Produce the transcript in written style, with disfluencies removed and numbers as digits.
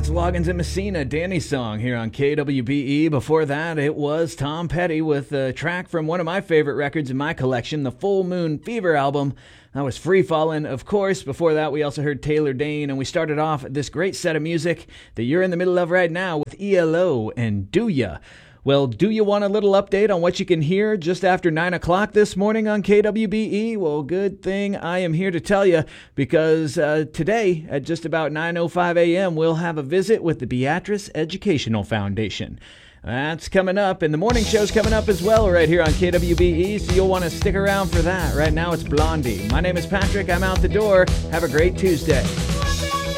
Loggins and Messina, Danny's song here on KWBE. Before that, it was Tom Petty with a track from one of my favorite records in my collection, the Full Moon Fever album. That was Free Fallin', of course. Before that, we also heard Taylor Dayne, and we started off this great set of music that you're in the middle of right now with ELO and Do Ya. Well, do you want a little update on what you can hear just after 9 o'clock this morning on KWBE? Well, good thing I am here to tell you, because today at just about 9:05 a.m., we'll have a visit with the Beatrice Educational Foundation. That's coming up, and the morning show's coming up as well right here on KWBE, so you'll want to stick around for that. Right now, it's Blondie. My name is Patrick. I'm out the door. Have a great Tuesday.